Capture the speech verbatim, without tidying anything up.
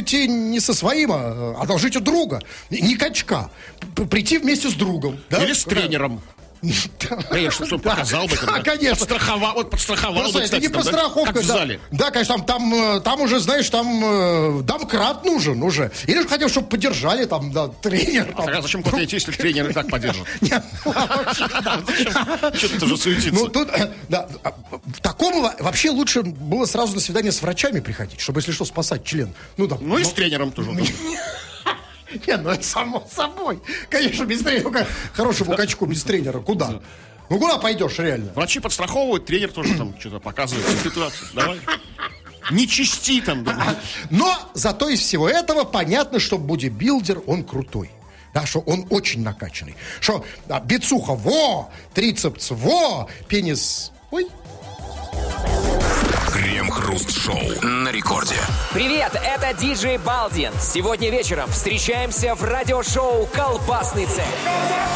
одолжите не со своим, а одолжите друга. Не качка. Прийти вместе с другом. Да? Или с тренером. Конечно, чтобы показал бы. Да, конечно. Подстраховал, вот подстраховал бы, кстати, это не там, подстраховка, как в да. зале. Да, конечно, там, там, там уже, знаешь, там э, домкрат нужен уже. Или же хотел, чтобы поддержали там, да, тренер. А, а зачем куда идти, если тренер и так поддержит? Что-то уже суетиться. Ну, тут, да, такому вообще лучше было сразу на свидание с врачами приходить, чтобы, если что, спасать член. Ну, да. Ну, и с тренером тоже. Не, ну это само собой. Конечно, без тренера. Хорошему качку без тренера. Куда? Ну, куда пойдешь реально? Врачи подстраховывают, тренер тоже там что-то показывает ситуацию. Давай. Не чисти там. Да. Но зато из всего этого понятно, что бодибилдер, он крутой. Да, что он очень накачанный. Что да, бицуха, во, трицепс, во, пенис, ой. Крем-хруст-шоу на рекорде. Привет, это диджей Балдин. Сегодня вечером встречаемся в радиошоу «Колбасный цех».